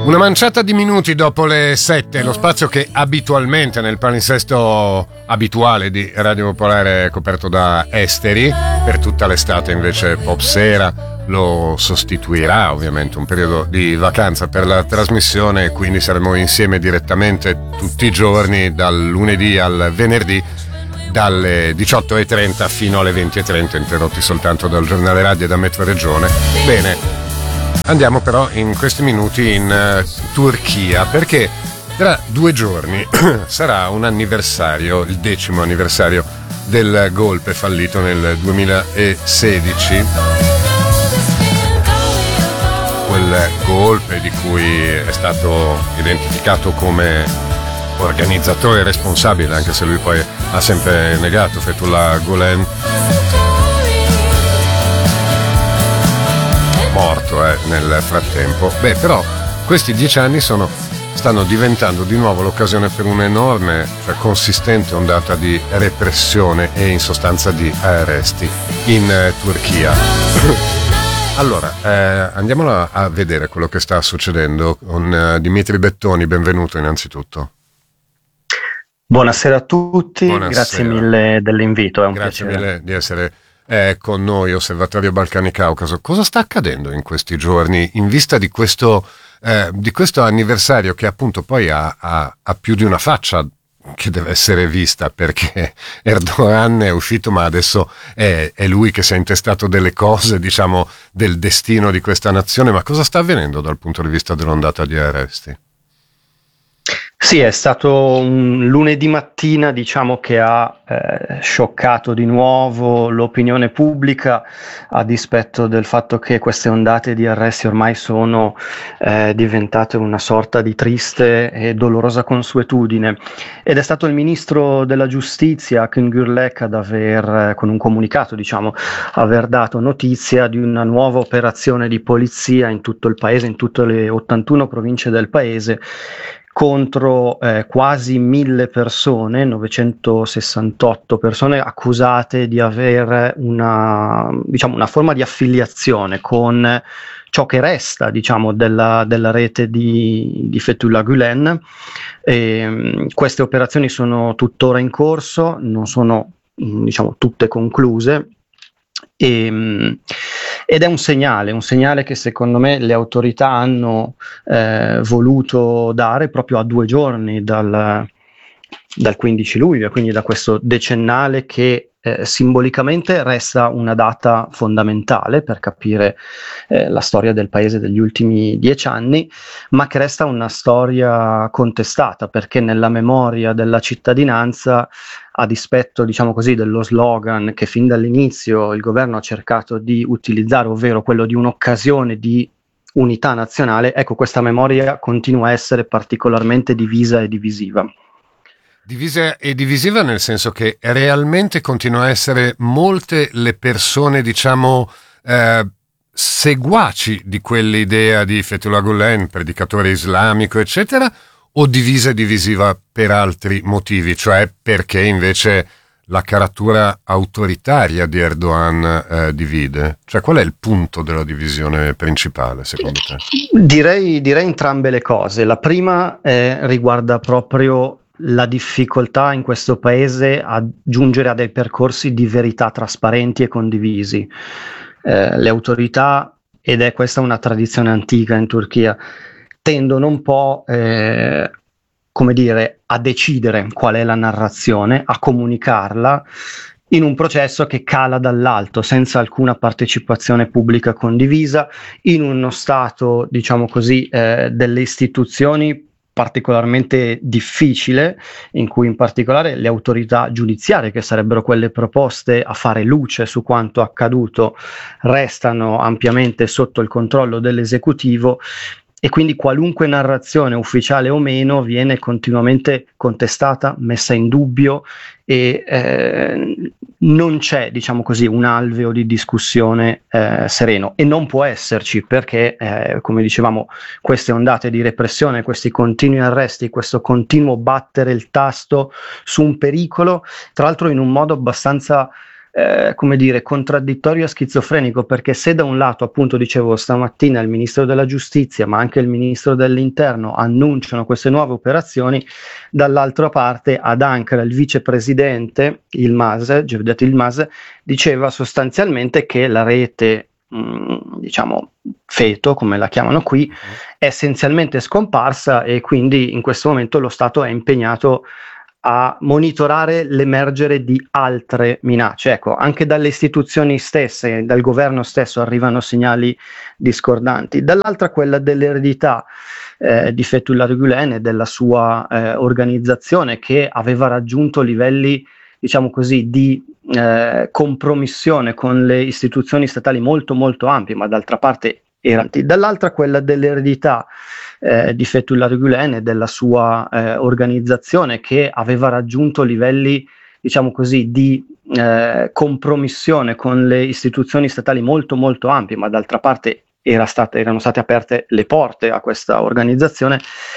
Una manciata di minuti dopo le 7, lo spazio che abitualmente nel palinsesto abituale di Radio Popolare è coperto da esteri, per tutta l'estate invece Popsera lo sostituirà, ovviamente un periodo di vacanza per la trasmissione, e quindi saremo insieme direttamente tutti i giorni dal lunedì al venerdì dalle 18:30 fino alle 20:30, interrotti soltanto dal giornale radio e da Metro Regione. Bene, andiamo però in questi minuti in Turchia, perché tra 2 giorni sarà un anniversario, il 10° anniversario del golpe fallito nel 2016. Quel golpe di cui è stato identificato come organizzatore responsabile, anche se lui poi ha sempre negato, Fethullah Gülen, morto nel frattempo. Beh, però questi 10 anni stanno diventando di nuovo l'occasione per un'enorme, cioè consistente ondata di repressione e in sostanza di arresti in Turchia. Allora, andiamo a vedere quello che sta succedendo con Dimitri Bettoni. Benvenuto innanzitutto. Buonasera a tutti, Buonasera. Grazie mille dell'invito, è un Grazie piacere. mille di essere con noi, Osservatorio Balcani Caucaso. Cosa sta accadendo in questi giorni in vista di questo anniversario che appunto poi ha più di una faccia che deve essere vista, perché Erdogan è uscito, ma adesso è lui che si è intestato delle cose, diciamo, del destino di questa nazione. Ma cosa sta avvenendo dal punto di vista dell'ondata di arresti? Sì, è stato un lunedì mattina, diciamo, che ha scioccato di nuovo l'opinione pubblica, a dispetto del fatto che queste ondate di arresti ormai sono diventate una sorta di triste e dolorosa consuetudine. Ed è stato il ministro della giustizia, Akın Gürlek, ad aver, con un comunicato, diciamo, aver dato notizia di una nuova operazione di polizia in tutto il paese, in tutte le 81 province del paese, contro quasi 1000 persone, 968 persone accusate di avere una forma di affiliazione con ciò che resta, diciamo, della rete di Fethullah Gülen. Queste operazioni sono tuttora in corso, non sono, diciamo, tutte concluse. Ed è un segnale che secondo me le autorità hanno voluto dare proprio a 2 giorni dal 15 luglio, quindi da questo decennale che simbolicamente resta una data fondamentale per capire la storia del paese degli ultimi 10 anni, ma che resta una storia contestata, perché nella memoria della cittadinanza, a dispetto, diciamo così, dello slogan che fin dall'inizio il governo ha cercato di utilizzare, ovvero quello di un'occasione di unità nazionale, ecco, questa memoria continua a essere particolarmente divisa e divisiva. Divisa e divisiva nel senso che realmente continuano a essere molte le persone, diciamo, seguaci di quell'idea di Fethullah Gülen, predicatore islamico, eccetera, o divisa e divisiva per altri motivi, cioè perché invece la caratura autoritaria di Erdogan divide? Cioè, qual è il punto della divisione principale, secondo te? Direi entrambe le cose. La prima riguarda proprio la difficoltà in questo paese a giungere a dei percorsi di verità trasparenti e condivisi. Le autorità, ed è questa una tradizione antica in Turchia, tendono un po', come dire, a decidere qual è la narrazione, a comunicarla in un processo che cala dall'alto, senza alcuna partecipazione pubblica condivisa, in uno stato, diciamo così, delle istituzioni particolarmente difficile, in cui in particolare le autorità giudiziarie, che sarebbero quelle proposte a fare luce su quanto accaduto, restano ampiamente sotto il controllo dell'esecutivo, e quindi qualunque narrazione, ufficiale o meno, viene continuamente contestata, messa in dubbio, e non c'è, diciamo così, un alveo di discussione sereno, e non può esserci, perché come dicevamo, queste ondate di repressione, questi continui arresti, questo continuo battere il tasto su un pericolo, tra l'altro in un modo abbastanza come dire, contraddittorio e schizofrenico, perché se da un lato, appunto dicevo stamattina, il ministro della giustizia ma anche il ministro dell'interno annunciano queste nuove operazioni, dall'altra parte ad Ankara il vicepresidente Yilmaz, Cevdet Yilmaz, diceva sostanzialmente che la rete diciamo feto, come la chiamano qui, è essenzialmente scomparsa, e quindi in questo momento lo Stato è impegnato a monitorare l'emergere di altre minacce. Ecco, anche dalle istituzioni stesse, dal governo stesso arrivano segnali discordanti. Dall'altra quella dell'eredità di Fethullah Gülen e della sua organizzazione, che aveva raggiunto livelli, diciamo così, di compromissione con le istituzioni statali molto molto ampi, ma d'altra parte dall'altra quella dell'eredità di Fethullah Gülen e della sua organizzazione, che aveva raggiunto livelli, diciamo così, di compromissione con le istituzioni statali molto molto ampi, ma d'altra parte erano state aperte le porte a questa organizzazione.